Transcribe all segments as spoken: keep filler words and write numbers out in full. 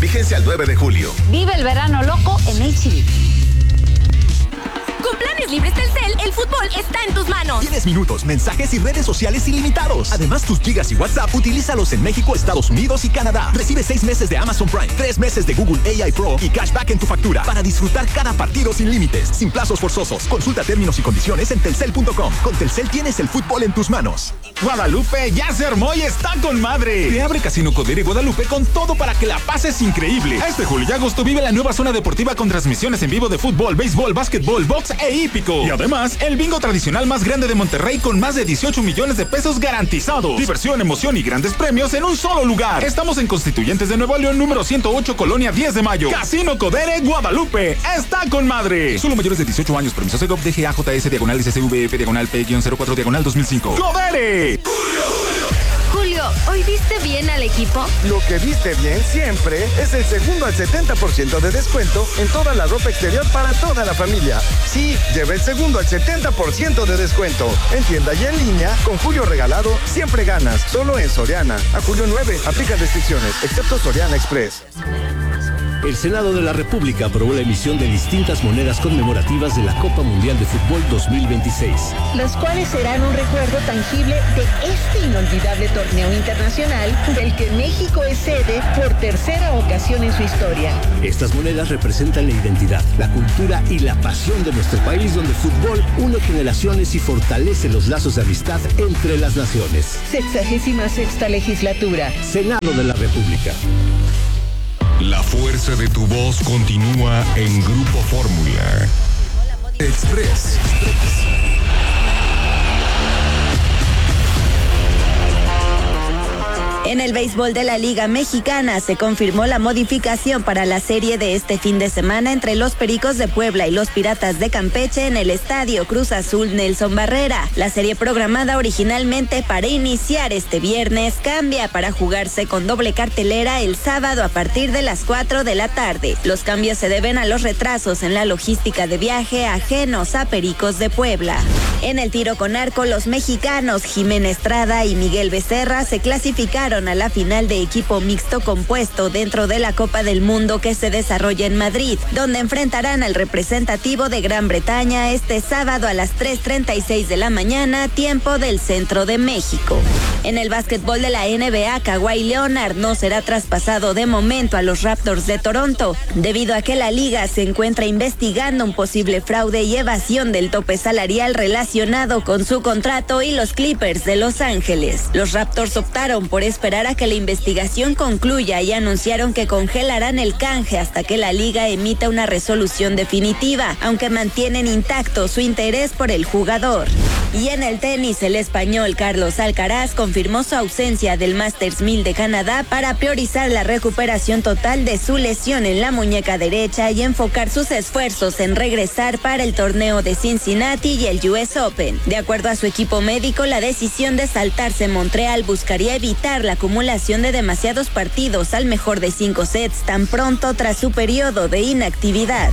Vigencia al nueve de julio. Vive el verano loco en H D. Con planes libres Telcel, el fútbol está en tus manos. Tienes minutos, mensajes y redes sociales ilimitados. Además, tus gigas y WhatsApp, utilízalos en México, Estados Unidos y Canadá. Recibe seis meses de Amazon Prime, tres meses de Google A I Pro y cashback en tu factura para disfrutar cada partido sin límites, sin plazos forzosos. Consulta términos y condiciones en telcel punto com. Con Telcel tienes el fútbol en tus manos. Guadalupe ya se armó y está con madre. Te abre Casino Codere Guadalupe con todo para que la pases increíble. Este julio y agosto vive la nueva zona deportiva con transmisiones en vivo de fútbol, béisbol, básquetbol, box e hípico. Y además, el bingo tradicional más grande de Monterrey con más de dieciocho millones de pesos garantizados. Diversión, emoción y grandes premios en un solo lugar. Estamos en Constituyentes de Nuevo León, número ciento ocho, Colonia diez de mayo. Casino Codere Guadalupe. Está con madre. Solo mayores de dieciocho años. Permiso Segov, D G A J S, diagonal S C V F, diagonal P cero cuatro, diagonal dos mil cinco. ¡Codere! Julio, ¿hoy viste bien al equipo? Lo que viste bien siempre es el segundo al setenta por ciento de descuento en toda la ropa exterior para toda la familia. Sí, lleva el segundo al setenta por ciento de descuento. En tienda y en línea, con Julio regalado, siempre ganas. Solo en Soriana. A julio nueve, aplica restricciones, excepto Soriana Express. El Senado de la República aprobó la emisión de distintas monedas conmemorativas de la Copa Mundial de Fútbol dos mil veintiséis. Las cuales serán un recuerdo tangible de este inolvidable torneo internacional del que México es sede por tercera ocasión en su historia. Estas monedas representan la identidad, la cultura y la pasión de nuestro país, donde el fútbol une generaciones y fortalece los lazos de amistad entre las naciones. Sexagésima sexta legislatura. Senado de la República. La fuerza de tu voz continúa en Grupo Fórmula. Express. En el béisbol de la Liga Mexicana se confirmó la modificación para la serie de este fin de semana entre los Pericos de Puebla y los Piratas de Campeche en el Estadio Cruz Azul Nelson Barrera. La serie programada originalmente para iniciar este viernes cambia para jugarse con doble cartelera el sábado a partir de las cuatro de la tarde. Los cambios se deben a los retrasos en la logística de viaje ajenos a Pericos de Puebla. En el tiro con arco, los mexicanos Jimena Estrada y Miguel Becerra se clasificaron a la final de equipo mixto compuesto dentro de la Copa del Mundo que se desarrolla en Madrid, donde enfrentarán al representativo de Gran Bretaña este sábado a las tres treinta y seis de la mañana, tiempo del centro de México. En el básquetbol de la N B A, Kawhi Leonard no será traspasado de momento a los Raptors de Toronto, debido a que la liga se encuentra investigando un posible fraude y evasión del tope salarial relacionado con su contrato y los Clippers de Los Ángeles. Los Raptors optaron por esperar a que la investigación concluya y anunciaron que congelarán el canje hasta que la liga emita una resolución definitiva, aunque mantienen intacto su interés por el jugador. Y en el tenis, el español Carlos Alcaraz confirmó su ausencia del Masters mil de Canadá para priorizar la recuperación total de su lesión en la muñeca derecha y enfocar sus esfuerzos en regresar para el torneo de Cincinnati y el U S Open. De acuerdo a su equipo médico, la decisión de saltarse Montreal buscaría evitar la acumulación de demasiados partidos al mejor de cinco sets tan pronto tras su periodo de inactividad.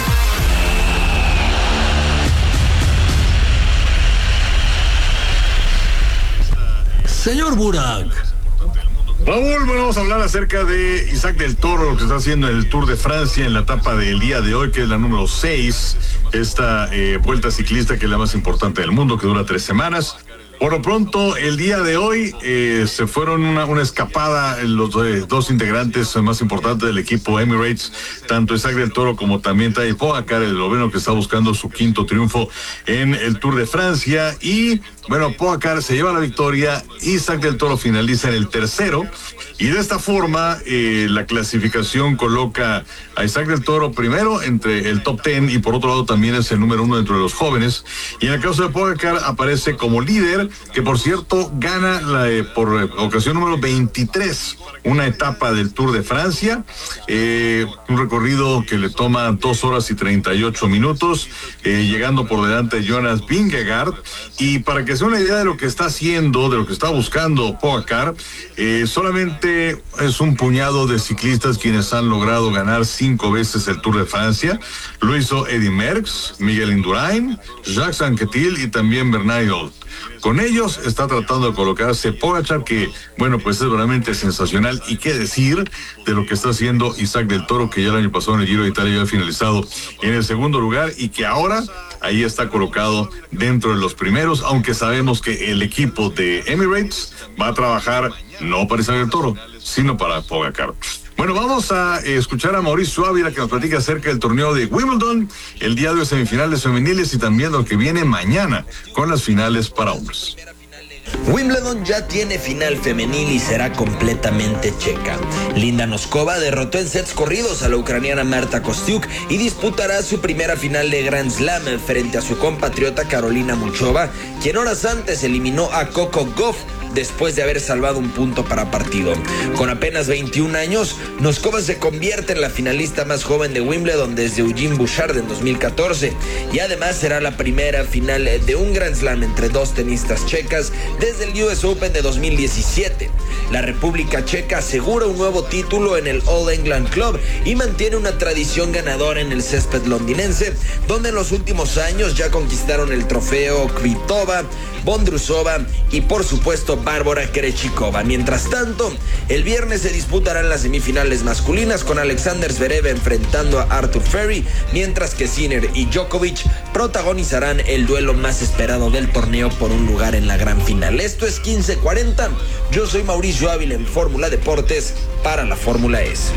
Señor Burak. Raúl, bueno, vamos a hablar acerca de Isaac del Toro, lo que está haciendo en el Tour de Francia en la etapa del día de hoy, que es la número seis, esta eh, vuelta ciclista que es la más importante del mundo, que dura tres semanas. Por lo pronto, el día de hoy eh, se fueron una, una escapada los eh, dos integrantes más importantes del equipo Emirates, tanto Isaac del Toro como también Tadej Pogačar, el esloveno que está buscando su quinto triunfo en el Tour de Francia. Y bueno, Pogačar se lleva la victoria, Isaac del Toro finaliza en el tercero. Y de esta forma, eh, la clasificación coloca a Isaac del Toro primero entre el top ten y por otro lado también es el número uno dentro de los jóvenes. Y en el caso de Pogačar aparece como líder, que por cierto gana la, eh, por ocasión número veintitrés una etapa del Tour de Francia, eh, un recorrido que le toma dos horas y treinta y ocho minutos, eh, llegando por delante de Jonas Vingegaard. Y para que sea una idea de lo que está haciendo, de lo que está buscando Pogačar, eh, solamente eh, es un puñado de ciclistas quienes han logrado ganar cinco veces el Tour de Francia. Lo hizo Eddy Merckx, Miguel Indurain, Jacques Anquetil y también Bernard Hinault. Con ellos está tratando de colocarse Pogačar, que, bueno, pues es realmente sensacional. Y qué decir de lo que está haciendo Isaac del Toro, que ya el año pasado en el Giro de Italia había finalizado en el segundo lugar y que ahora ahí está colocado dentro de los primeros, aunque sabemos que el equipo de Emirates va a trabajar no para Isaac del Toro, sino para Pogačar. Bueno, vamos a escuchar a Mauricio Ávila, que nos platica acerca del torneo de Wimbledon, el día de hoy semifinales femeniles y también lo que viene mañana con las finales para hombres. Wimbledon ya tiene final femenil y será completamente checa. Linda Noskova derrotó en sets corridos a la ucraniana Marta Kostyuk y disputará su primera final de Grand Slam frente a su compatriota Karolina Muchova, quien horas antes eliminó a Coco Gauff después de haber salvado un punto para partido. Con apenas veintiún años, Noskova se convierte en la finalista más joven de Wimbledon desde Eugene Bouchard en dos mil catorce y además será la primera final de un Grand Slam entre dos tenistas checas desde el U S Open de dos mil diecisiete. La República Checa asegura un nuevo título en el All England Club y mantiene una tradición ganadora en el césped londinense, donde en los últimos años ya conquistaron el trofeo Kvitova, Bondrusova y por supuesto Bárbara Krejcikova. Mientras tanto, el viernes se disputarán las semifinales masculinas con Alexander Zverev enfrentando a Arthur Ferry, mientras que Sinner y Djokovic protagonizarán el duelo más esperado del torneo por un lugar en la gran final. Esto es quince cuarenta. Yo soy Mauricio Ávila en Fórmula Deportes para la Fórmula S.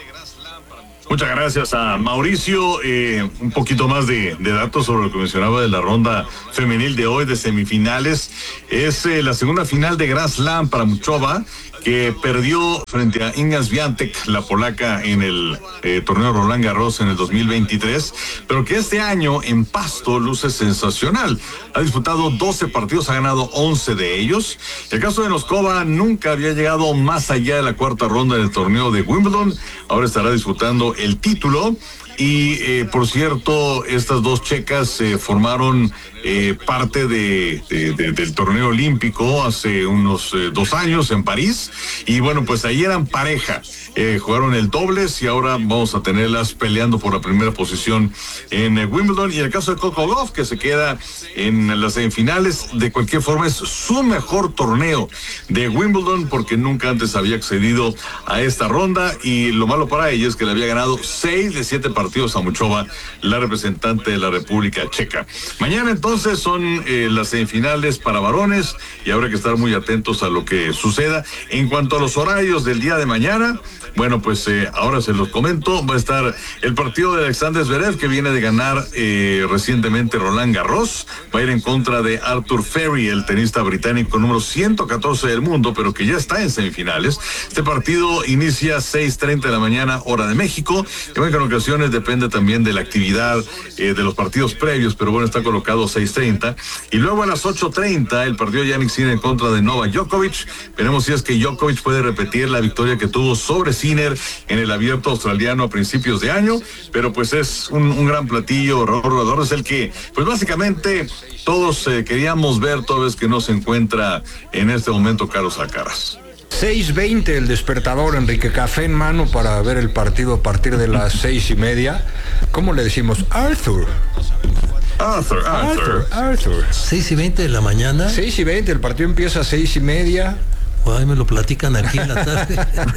Muchas gracias a Mauricio. Eh, un poquito más de, de datos sobre lo que mencionaba de la ronda femenil de hoy de semifinales. Es eh, la segunda final de Grand Slam para Muchova, que perdió frente a Iga Świątek, la polaca, en el eh, torneo Roland Garros en el dos mil veintitrés, pero que este año en pasto luce sensacional. Ha disputado doce partidos, ha ganado once de ellos. El caso de Noskova nunca había llegado más allá de la cuarta ronda del torneo de Wimbledon. Ahora estará disputando el título. Y eh, por cierto, estas dos checas eh, formaron eh, parte de, de, de, del torneo olímpico hace unos eh, dos años en París. Y bueno, pues ahí eran pareja. Eh, jugaron el dobles y ahora vamos a tenerlas peleando por la primera posición en eh, Wimbledon. Y el caso de Coco Gauff, que se queda en las semifinales, de cualquier forma es su mejor torneo de Wimbledon porque nunca antes había accedido a esta ronda. Y lo malo para ella es que le había ganado seis de siete partidos a Muchova, la representante de la República Checa. Mañana entonces son eh, las semifinales para varones y habrá que estar muy atentos a lo que suceda. En cuanto a los horarios del día de mañana, bueno, pues eh, ahora se los comento. Va a estar el partido de Alexander Zverev, que viene de ganar eh, recientemente Roland Garros. Va a ir en contra de Arthur Ferry, el tenista británico número ciento catorce del mundo, pero que ya está en semifinales. Este partido inicia a seis treinta de la mañana, hora de México. Que en ocasiones depende también de la actividad eh, de los partidos previos, pero bueno, está colocado seis treinta. Y luego a las ocho treinta, el partido de Jannik Sinner en contra de Novak Djokovic. Veremos si es que Djokovic puede repetir la victoria que tuvo sobre Sinner en el abierto australiano a principios de año, pero pues es un, un gran platillo. Rodador es el que, pues básicamente todos eh, queríamos ver, toda vez que no se encuentra en este momento Carlos Alcaraz. seis veinte el despertador, Enrique, café en mano para ver el partido a partir de las seis y media. ¿Cómo le decimos? Arthur. Arthur, Arthur. Arthur, Arthur. seis y veinte de la mañana. seis y veinte, el partido empieza a seis y media. Ay, me lo platican aquí en la tarde.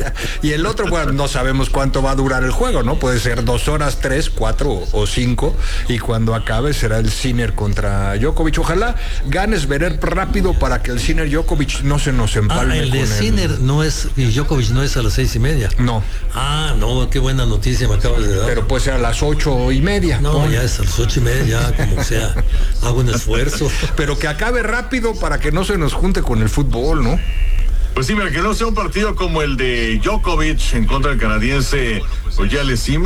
Y el otro, bueno, no sabemos cuánto va a durar el juego, ¿no? Puede ser dos horas, tres, cuatro o cinco. Y cuando acabe será el Sinner contra Djokovic. Ojalá gane Zverev rápido para que el Sinner Djokovic no se nos empalme. Ah, el de con Sinner el... no es, y Djokovic no es a las seis y media. No. Ah, no, qué buena noticia me acabas de dar. Pero puede ser a las ocho y media. No, ¿no? Ya es a las ocho y media, ya como sea. Hago un esfuerzo. Pero que acabe rápido para que no se nos junte con el fútbol, ¿no? Pues sí, mira, que no sea un partido como el de Djokovic en contra del canadiense Oyale Sime,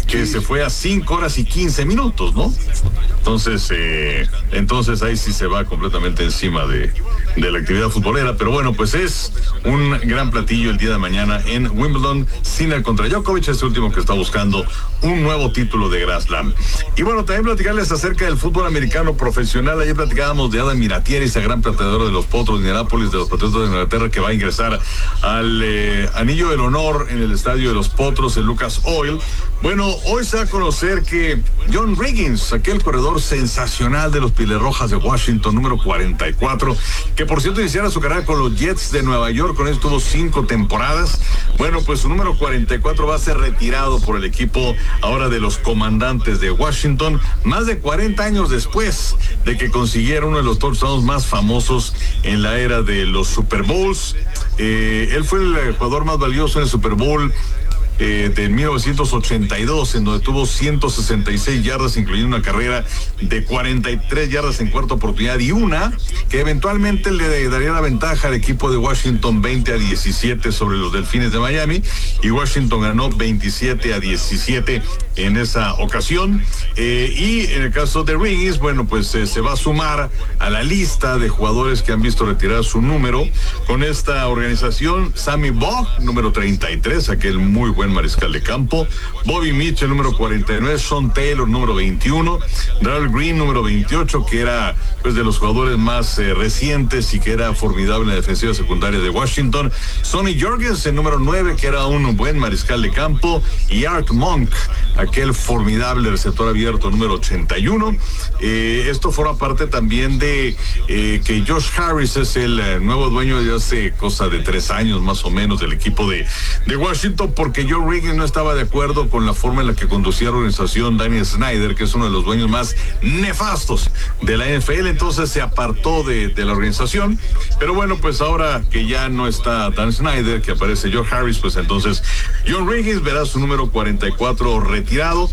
que se fue a cinco horas y quince minutos, ¿no? Entonces, eh, entonces ahí sí se va completamente encima de, de la actividad futbolera, pero bueno, pues es un gran platillo el día de mañana en Wimbledon, Sinner contra Djokovic, este último que está buscando un nuevo título de Grand Slam. Y bueno, también platicarles acerca del fútbol americano profesional. Ayer platicábamos de Adam Vinatieri, ese gran plateador de los Potros de Indianápolis, de los Patriotas de Inglaterra, que va a ingresar al eh, Anillo del Honor en el estadio de los Potros, en Lucas Oil. Bueno, hoy se va a conocer que John Riggins, aquel corredor sensacional de los Pieles Rojas de Washington, número cuarenta y cuatro, que por cierto iniciara su carrera con los Jets de Nueva York, con él tuvo cinco temporadas. Bueno, pues su número cuarenta y cuatro va a ser retirado por el equipo ahora de los Comandantes de Washington, más de cuarenta años después de que consiguiera uno de los touchdowns más famosos en la era de los Super Bowls. Eh, él fue el jugador más valioso en el Super Bowl Eh, de mil novecientos ochenta y dos, en donde tuvo ciento sesenta y seis yardas, incluyendo una carrera de cuarenta y tres yardas en cuarta oportunidad y una que eventualmente le daría la ventaja al equipo de Washington veinte a diecisiete sobre los Delfines de Miami, y Washington ganó veintisiete a diecisiete en esa ocasión. Eh, y en el caso de Riggins, bueno, pues eh, se va a sumar a la lista de jugadores que han visto retirar su número con esta organización. Sammy Baugh, número treinta y tres, aquel muy buen mariscal de campo. Bobby Mitchell, número cuarenta y nueve. Sean Taylor, número veintiuno. Darrell Green, número veintiocho, que era pues de los jugadores más eh, recientes y que era formidable en la defensiva secundaria de Washington. Sonny Jorgensen, número nueve, que era un buen mariscal de campo. Y Art Monk, aquel formidable receptor abierto, número ochenta y uno. Eh, esto forma parte también de eh, que Josh Harris es el eh, nuevo dueño de hace cosa de tres años más o menos del equipo de, de Washington, porque Joe Riggins no estaba de acuerdo con la forma en la que conducía la organización Daniel Snyder, que es uno de los dueños más nefastos de la N F L, entonces se apartó de, de la organización. Pero bueno, pues ahora que ya no está Dan Snyder, que aparece Joe Harris, pues entonces John Riggins verá su número cuarenta y cuatro retirado.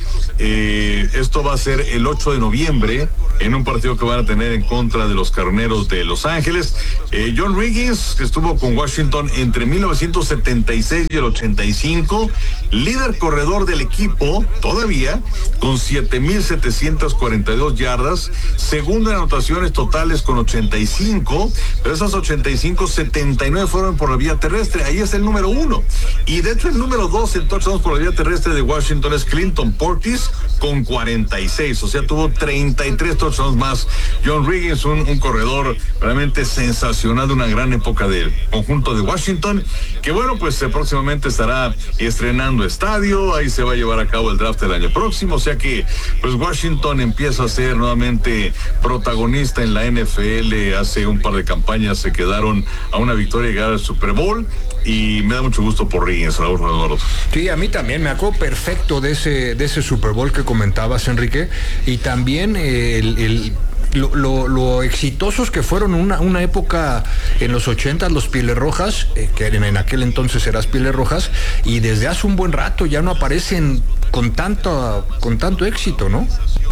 Eh, esto va a ser el ocho de noviembre en un partido que van a tener en contra de los Carneros de Los Ángeles. Eh, John Riggins, que estuvo con Washington entre mil novecientos setenta y seis y el ochenta y cinco, líder corredor del equipo todavía, con siete mil setecientas cuarenta y dos yardas, segundo en anotaciones totales con ochenta y cinco, pero esas ochenta y cinco, setenta y nueve fueron por la vía terrestre. Ahí es el número uno. Y de hecho el número dos en touchdowns por la vía terrestre de Washington es Clinton Portis con cuarenta y seis, o sea, tuvo treinta y tres touchdowns más. John Riggins, un, un corredor realmente sensacional de una gran época del conjunto de Washington, que bueno, pues eh, próximamente estará estrenando estadio, ahí se va a llevar a cabo el draft del año próximo, o sea que pues Washington empieza a ser nuevamente protagonista en la N F L. Hace un par de campañas se quedaron a una victoria y llegar al Super Bowl, y me da mucho gusto por Riggins, Raúl Rodolfo. Sí, a mí también me acuerdo perfecto de ese, de ese Super Bowl que comentabas, Enrique, y también eh, el, el Lo, lo, lo exitosos que fueron una, una época en los ochentas los Pieles Rojas, eh, que en, en aquel entonces eras Pieles Rojas, y desde hace un buen rato ya no aparecen con tanto, con tanto éxito, ¿no?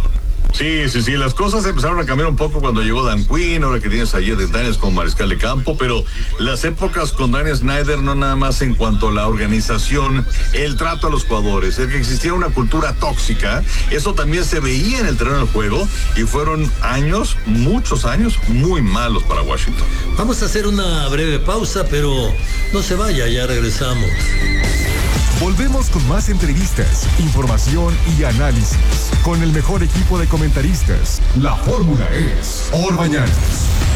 Sí, sí, sí, las cosas empezaron a cambiar un poco cuando llegó Dan Quinn, ahora que tienes a Jed Daniels como mariscal de campo, pero las épocas con Daniel Snyder no nada más en cuanto a la organización, el trato a los jugadores, el que existía una cultura tóxica, eso también se veía en el terreno del juego, y fueron años, muchos años, muy malos para Washington. Vamos a hacer una breve pausa, pero no se vaya, ya regresamos. Volvemos con más entrevistas, información y análisis. Con el mejor equipo de comentaristas, la fórmula es Or Mañanas.